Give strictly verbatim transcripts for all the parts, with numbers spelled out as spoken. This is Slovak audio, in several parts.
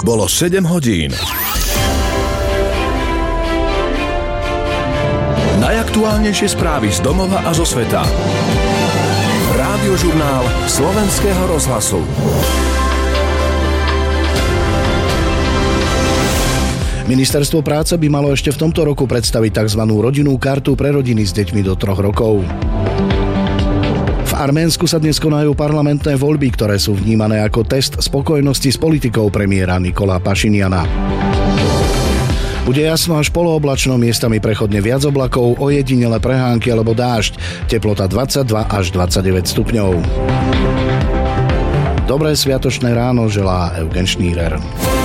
Bolo sedem hodín. Najaktuálnejšie správy z domova a zo sveta. Rádiožurnál Slovenského rozhlasu. Ministerstvo práce by malo ešte v tomto roku predstaviť tzv. Rodinnú kartu pre rodiny s deťmi do troch rokov. V Arménsku sa dnes konajú parlamentné voľby, ktoré sú vnímané ako test spokojnosti s politikou premiéra Nikola Pašiniana. Bude jasno až polooblačno, miestami prechodne viac oblakov, ojedinele prehánky alebo dážď. Teplota dvadsaťdva až dvadsaťdeväť stupňov. Dobré sviatočné ráno želá Eugen Šnírer.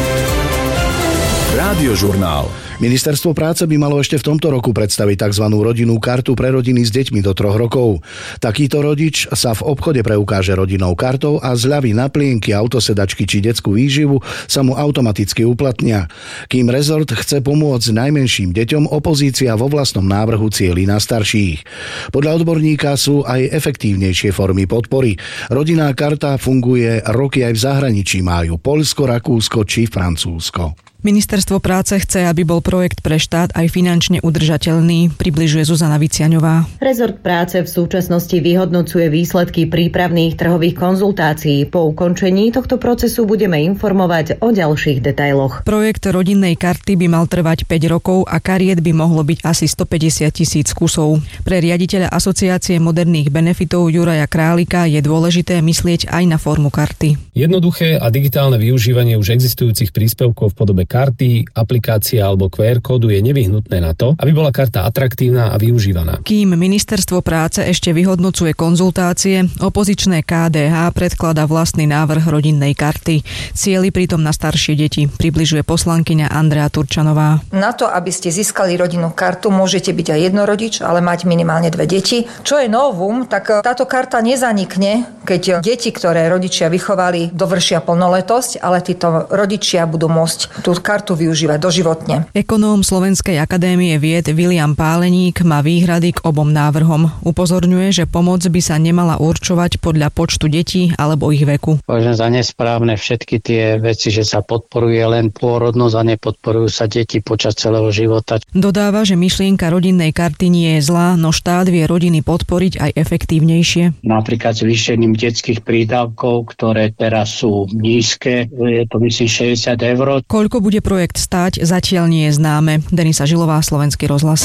Rádiožurnál. Ministerstvo práce by malo ešte v tomto roku predstaviť tzv. Rodinnú kartu pre rodiny s deťmi do troch rokov. Takýto rodič sa v obchode preukáže rodinnou kartou a zľavy na plienky, autosedačky či detskú výživu sa mu automaticky uplatnia. Kým rezort chce pomôcť najmenším deťom, opozícia vo vlastnom návrhu cieli na starších. Podľa odborníka sú aj efektívnejšie formy podpory. Rodinná karta funguje roky aj v zahraničí, majú Poľsko, Rakúsko či Francúzsko. Ministerstvo práce chce, aby bol projekt pre štát aj finančne udržateľný, približuje Zuzana Viciaňová. Rezort práce v súčasnosti vyhodnocuje výsledky prípravných trhových konzultácií. Po ukončení tohto procesu budeme informovať o ďalších detailoch. Projekt rodinnej karty by mal trvať päť rokov a kariet by mohlo byť asi stopäťdesiat tisíc kusov. Pre riaditeľa Asociácie moderných benefitov Juraja Králika je dôležité myslieť aj na formu karty. Jednoduché a digitálne využívanie už existujúcich príspevkov v podobe karty, aplikácia alebo kú er kódu je nevyhnutné na to, aby bola karta atraktívna a využívaná. Kým Ministerstvo práce ešte vyhodnocuje konzultácie, opozičné ká dé há predkladá vlastný návrh rodinnej karty. Cieli pritom na staršie deti, približuje poslankyňa Andrea Turčanová. Na to, aby ste získali rodinnú kartu, môžete byť aj jednorodič, ale mať minimálne dve deti. Čo je novum, tak táto karta nezanikne, keď deti, ktoré rodičia vychovali, dovršia plnoletosť, ale títo rodičia budú môcť tú kartu využívať doživotne. Ekonóm Slovenskej akadémie vied Viliam Páleník má výhrady k obom návrhom. Upozorňuje, že pomoc by sa nemala určovať podľa počtu detí alebo ich veku. Považujem za nesprávne všetky tie veci, že sa podporuje len pôrodnosť a nepodporujú sa deti počas celého života. Dodáva, že myšlienka rodinnej karty nie je zlá, no štát vie rodiny podporiť aj efektívnejšie. Napríklad zvýšením detských prídavkov, ktoré teraz sú nízke, je to myslím šesťdesiat eur. Koľko bude projekt stáť, zatiaľ nie je známe. Denisa Žilová, Slovenský rozhlas.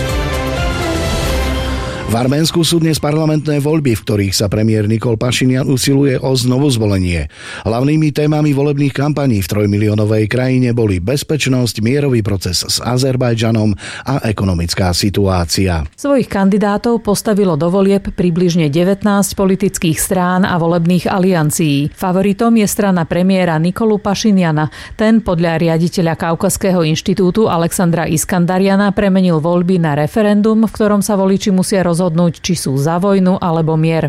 V Arménsku sú dnes parlamentné voľby, v ktorých sa premiér Nikol Pašinian usiluje o znovuzvolenie. Hlavnými témami volebných kampaní v trojmiliónovej krajine boli bezpečnosť, mierový proces s Azerbajdžanom a ekonomická situácia. Svojich kandidátov postavilo do volieb približne devätnásť politických strán a volebných aliancií. Favoritom je strana premiéra Nikolu Pašiniana. Ten podľa riaditeľa Kaukazského inštitútu Alexandra Iskandariana premenil voľby na referendum, v ktorom sa voliči musia rozhodnúť rozhodnúť, či sú za vojnu alebo mier.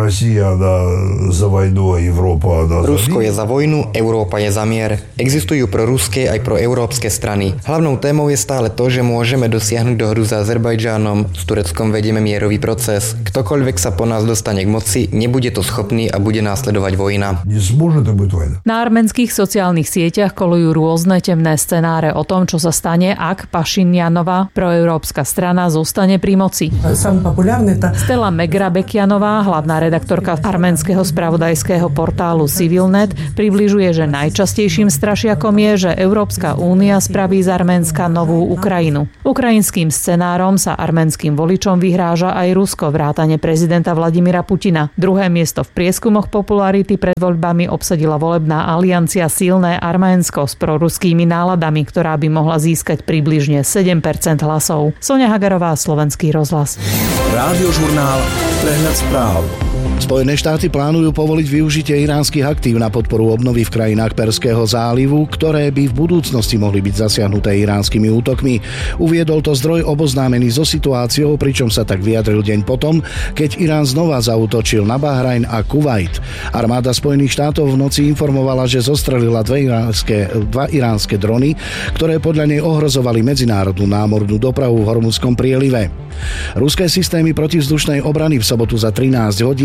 Rusko je za vojnu, Európa je za mier. Existujú proruské aj proeurópske strany. Hlavnou témou je stále to, že môžeme dosiahnuť dohodu s Azerbajdžanom. S Tureckom vedieme mierový proces. Ktokoľvek sa po nás dostane k moci, nebude to schopný a bude následovať vojna. Na arménskych sociálnych sieťach kolujú rôzne temné scenáre o tom, čo sa stane, ak Pašinianova proeurópska strana zostane pri moci. Stella Megrabekianová, hlavná redaktorka arménskeho spravodajského portálu Civilnet, približuje, že najčastejším strašiakom je, že Európska únia spraví z Arménska novú Ukrajinu. Ukrajinským scenárom sa arménskym voličom vyhráža aj Rusko, vrátane prezidenta Vladimíra Putina. Druhé miesto v prieskumoch popularity pred voľbami obsadila volebná aliancia Silné Arménsko s proruskými náladami, ktorá by mohla získať približne sedem percent hlasov. Soňa Hagarová, Slovenský rozhlas. Rádiožurnál Prehľad správ. Spojené štáty plánujú povoliť využitie iránskych aktív na podporu obnovy v krajinách Perského zálivu, ktoré by v budúcnosti mohli byť zasiahnuté iránskymi útokmi. Uviedol to zdroj oboznámený so situáciou, pričom sa tak vyjadril deň potom, keď Irán znova zaútočil na Bahrajn a Kuvajt. Armáda Spojených štátov v noci informovala, že zostrelila dve iránske, dva iránske drony, ktoré podľa nej ohrozovali medzinárodnú námornú dopravu v Hormudskom prielive. Ruské systémy protivzdušnej obrany v sobotu za trinásť hodín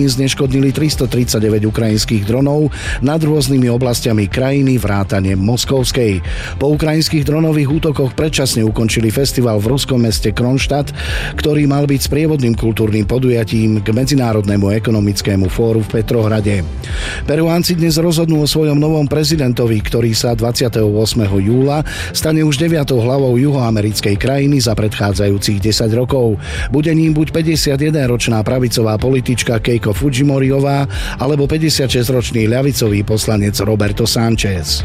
zneškodnili tristotridsaťdeväť ukrajinských dronov nad rôznymi oblastiami krajiny vrátane Moskovskej. Po ukrajinských dronových útokoch predčasne ukončili festival v ruskom meste Kronštat, ktorý mal byť sprievodným kultúrnym podujatím k Medzinárodnému ekonomickému fóru v Petrohrade. Peruánci dnes rozhodnú o svojom novom prezidentovi, ktorý sa dvadsiateho ôsmeho júla stane už deviatou hlavou juhoamerickej krajiny za predchádzajúcich desať rokov. Bude ním buď päťdesiatjedenročná pravicová politička Keiko Fujimoriová alebo päťdesiatšesťročný ľavicový poslanec Roberto Sanchez.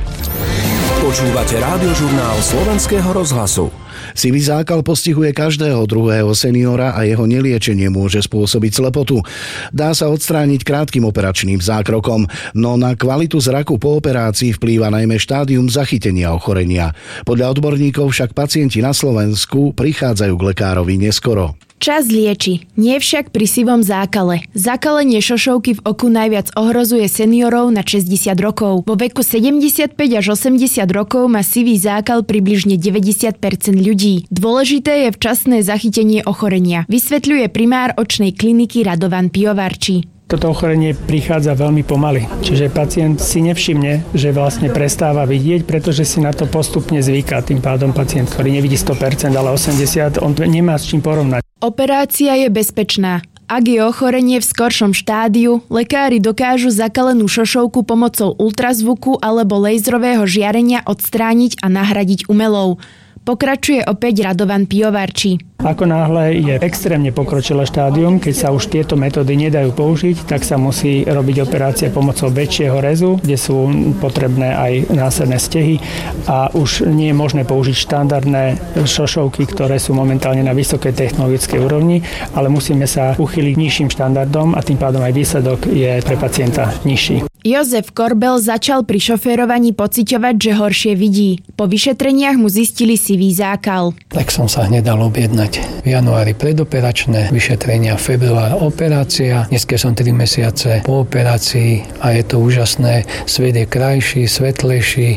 Počúvate Rádiožurnál Slovenského rozhlasu. Sivý zákal postihuje každého druhého seniora a jeho neliečenie môže spôsobiť slepotu. Dá sa odstrániť krátkym operačným zákrokom, no na kvalitu zraku po operácii vplýva najmä štádium zachytenia ochorenia. Podľa odborníkov však pacienti na Slovensku prichádzajú k lekárovi neskoro. Čas lieči, nie však pri sivom zákale. Zakalenie šošovky v oku najviac ohrozuje seniorov nad šesťdesiat rokov. Vo veku sedemdesiatpäť až osemdesiat rokov má sivý zákal približne deväťdesiat percent ľudí. Dôležité je včasné zachytenie ochorenia, vysvetľuje primár očnej kliniky Radovan Pijovarči. Toto ochorenie prichádza veľmi pomaly, čiže pacient si nevšimne, že vlastne prestáva vidieť, pretože si na to postupne zvyká. Tým pádom pacient, ktorý nevidí sto percent, ale osemdesiat percent, on nemá s čím porovnať. Operácia je bezpečná. Ak je ochorenie v skoršom štádiu, lekári dokážu zakalenú šošovku pomocou ultrazvuku alebo laserového žiarenia odstrániť a nahradiť umelou. Pokračuje opäť Radovan Pijovarči. Ako náhle je extrémne pokročilé štádium, keď sa už tieto metódy nedajú použiť, tak sa musí robiť operácia pomocou väčšieho rezu, kde sú potrebné aj následné stehy a už nie je možné použiť štandardné šošovky, ktoré sú momentálne na vysokej technologickej úrovni, ale musíme sa uchyliť nižším štandardom a tým pádom aj výsledok je pre pacienta nižší. Jozef Korbel začal pri šoférovaní pociťovať, že horšie vidí. Po vyšetreniach mu zistili sivý zákal. Tak som sa hneď dal objednať. V januári predoperačné vyšetrenia, február operácia. Dneska som tri mesiace po operácii a je to úžasné. Svet je krajší, svetlejší.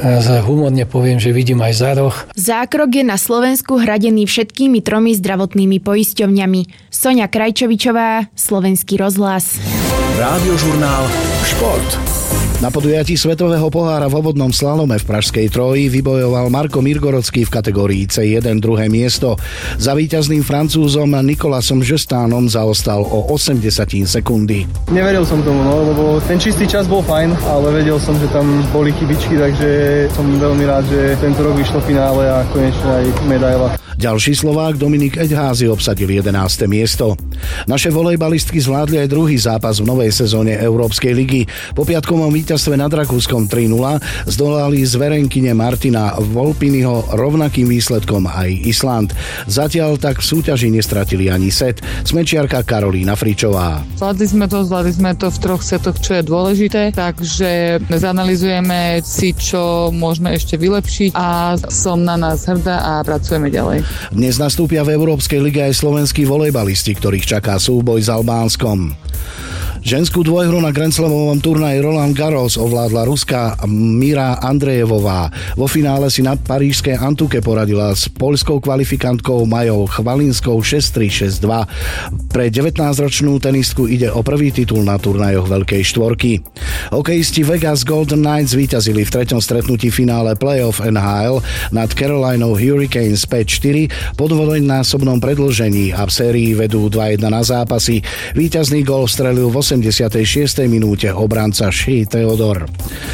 Humorne poviem, že vidím aj za roh. Zákrok je na Slovensku hradený všetkými tromi zdravotnými poisťovňami. Soňa Krajčovičová, Slovenský rozhlas. Rádiožurnál Šport. Na podujatí Svetového pohára v obodnom slalome v Pražskej Troji vybojoval Marko Mirgorocký v kategórii cé jeden druhé miesto. Za víťazným Francúzom Nikolasom Žestánom zaostal o osemdesiatin sekundy. Neveril som tomu, no, lebo ten čistý čas bol fajn, ale vedel som, že tam boli chybičky, takže som veľmi rád, že tento rok vyšlo finále a konečne aj medaila. Ďalší Slovák Dominik Eďházy obsadil jedenáste miesto. Naše volejbalistky zvládli aj druhý zápas v novej sezóne Európskej ligy. Po piatkovom víťazstve nad Rakúskom tri nula zdolali zverenkyne Martina Volpiniho rovnakým výsledkom aj Island. Zatiaľ tak v súťaži nestratili ani set. Smečiarka Karolína Fričová. Zvládli sme to, zvládli sme to v troch setoch, čo je dôležité, takže zanalizujeme si, čo môžeme ešte vylepšiť a som na nás hrdá a pracujeme ďalej. Dnes nastúpia v Európskej lige aj slovenskí volejbalisti, ktorých čaká súboj s Albánskom. Ženskú dvojhru na Grand Slamovom turnaji Roland Garros ovládla Ruská Mira Andrejevová. Vo finále si na parížskej Antuke poradila s poľskou kvalifikantkou Majou Chvalinskou šesť tri šesť dva. Pre devätnásťročnú tenistku ide o prvý titul na turnajoch Veľkej štvorky. Hokejisti Vegas Golden Knights víťazili v treťom stretnutí finále playoff en há el nad Carolinou Hurricanes päť štyri po dvojnásobnom predĺžení a v sérii vedú dva jedna na zápasy. Víťazný gól strelil v osemdesiatej šiestej minúte obranca Shea Theodore.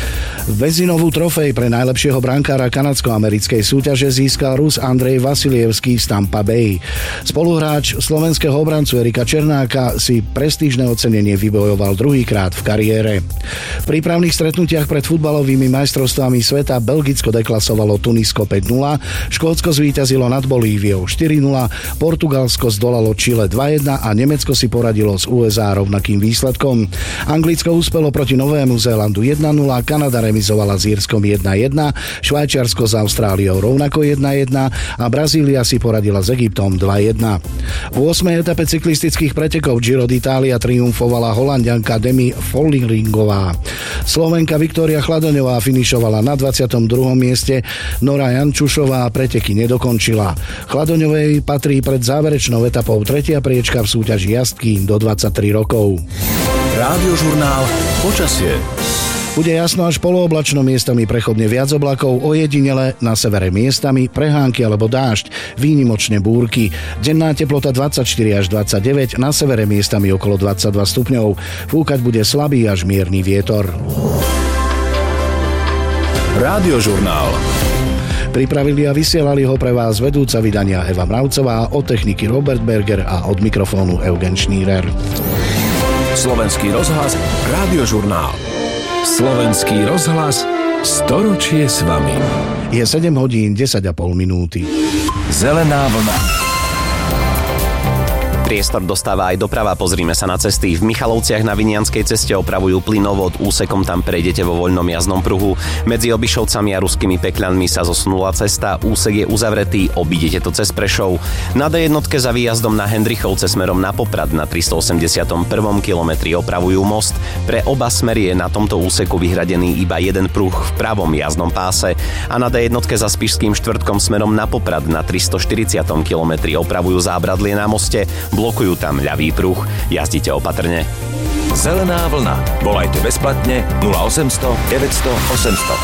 Vezinovú trofej pre najlepšieho brankára kanadsko-americkej súťaže získal Rus Andrej Vasilievský z Tampa Bay. Spoluhráč slovenského obrancu Erika Černáka si prestížne ocenenie vybojoval druhýkrát v kariére. V prípravných stretnutiach pred futbalovými majstrovstvami sveta Belgicko deklasovalo Tunisko päť nula, Škótsko zvíťazilo nad Bolíviou štyri nula, Portugalsko zdolalo Čile dva jedna a Nemecko si poradilo s ú es á rovnakým výsledkom. Anglicko uspelo proti Novému Zélandu jeden nula, Kanada remizovala s Írskom jedna jedna, Švajčiarsko s Austráliou rovnako jedna jedna a Brazília si poradila s Egyptom dva jedna. V ôsmej etape cyklistických pretekov Giro d'Italia triumfovala Holanďanka Demi Folleringová. Slovenka Viktória Chladoňová finišovala na dvadsiatom druhom mieste, Nora Jančušová preteky nedokončila. Chladoňovej patrí pred záverečnou etapou tretia priečka v súťaži jazdky do dvadsaťtri rokov. Rádiožurnál Počasie. Bude jasno až polooblačno, miestami prechodne viac oblakov, ojedinele na severe miestami prehánky alebo dážď, výnimočne búrky. Denná teplota dvadsaťštyri až dvadsaťdeväť, na severe miestami okolo dvadsaťdva stupňov. Fúkať bude slabý až mierny vietor. Rádiožurnál. Pripravili a vysielali ho pre vás vedúca vydania Eva Mravcová, od techniky Robert Berger a od mikrofónu Eugen Šnírer. Slovenský rozhlas, Rádiožurnál. Slovenský rozhlas, storočie s vami. Je sedem hodín desať a pol minúty. Zelená vlna. Priestor dostáva aj doprava, pozrime sa na cesty. V Michalovciach na Vinianskej ceste opravujú plynovod, úsekom tam prejdete vo voľnom jazdnom pruhu. Medzi Obišovcami a Ruskými Pekľanmi sa zosunula cesta, úsek je uzavretý, obídete to cez Prešov. Na dé jedna za výjazdom na Hendrichovce smerom na Poprad na tristoosemdesiatom prvom kilometri opravujú most. Pre oba smery je na tomto úseku vyhradený iba jeden pruh v pravom jazdnom páse a na dé jedna za Spišským štvrtkom smerom na Poprad na tristoštyridsiatom kilometri opravujú zábradlie na moste. Blokujú tam ľavý pruh. Jazdite opatrne. Zelená vlna. Volajte bezplatne nula osemsto deväťsto osemsto.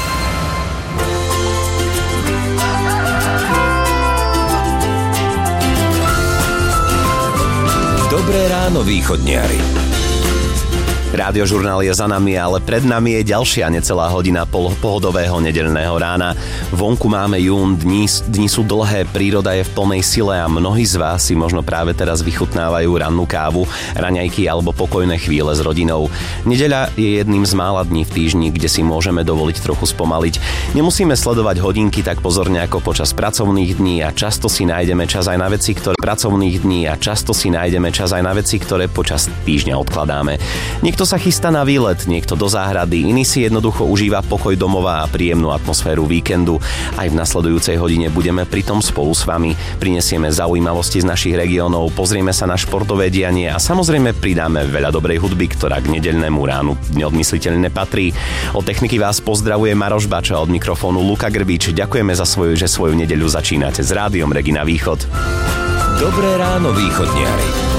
Dobré ráno, východniari. Rádiožurnál je za nami, ale pred nami je ďalšia necelá hodina pol pohodového nedeľného rána. Vonku máme jún, dni, dni sú dlhé, príroda je v plnej sile a mnohí z vás si možno práve teraz vychutnávajú rannú kávu, raňajky alebo pokojné chvíle s rodinou. Nedeľa je jedným z mála dní v týždni, kde si môžeme dovoliť trochu spomaliť. Nemusíme sledovať hodinky tak pozorne ako počas pracovných dní a často si nájdeme čas aj na veci, ktoré pracovných dní a často si nájdeme čas aj na veci, ktoré počas týždňa odkladáme. Niekto sa chystá na výlet, niekto do záhrady, iný si jednoducho užíva pokoj domova a príjemnú atmosféru víkendu. Aj v nasledujúcej hodine budeme pritom spolu s vami. Prinesieme zaujímavosti z našich regiónov, pozrieme sa na športové dianie a samozrejme pridáme veľa dobrej hudby, ktorá k nedeľnému ránu neodmysliteľne patrí. Od techniky vás pozdravuje Maroš Bača, od mikrofónu Luka Grbič. Ďakujeme za svoju, že svoju nedeľu začínate s Rádiom Regina Východ. Dobré ráno, východniari.